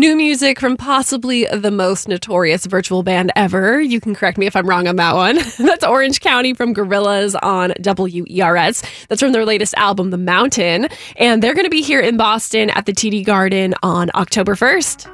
New music from possibly the most notorious virtual band ever. You can correct me if I'm wrong on that one. That's Orange County from Gorillaz on WERS. That's from their latest album, The Mountain. And they're going to be here in Boston at the TD Garden on October 1st.